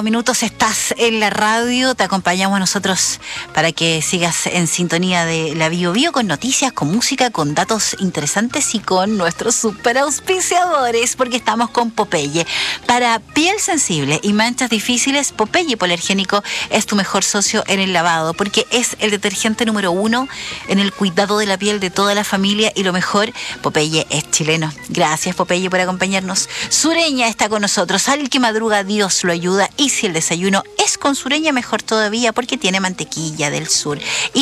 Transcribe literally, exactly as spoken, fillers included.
cinco minutos estás en la radio, te acompañamos nosotros para que sigas en sintonía de la Bio Bio con noticias, con música, con datos interesantes y con nuestros super auspiciadores, porque estamos con Popeye. Para piel sensible y manchas difíciles, Popeye Hipoalergénico es tu mejor socio en el lavado, porque es el detergente número uno en el cuidado de la piel de toda la familia y lo mejor, Popeye es chileno. Gracias, Popeye, por acompañarnos. Sureña está con nosotros. Al que madruga, Dios lo ayuda. Y si el desayuno es con Sureña, mejor todavía, porque tiene mantequilla del sur. Y